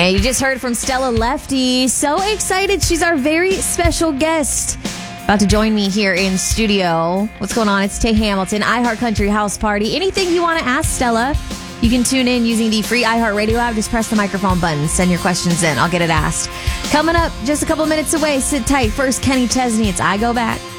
And you just heard from Stella Lefty. So excited. She's our very special guest. About to join me here in studio. What's going on? It's Tay Hamilton, iHeartCountry House Party. Anything you want to ask Stella, you can tune in using the free iHeartRadio app. Just press the microphone button. Send your questions in. I'll get it asked. Coming up just a couple minutes away. Sit tight. First, Kenny Chesney. It's I Go Back.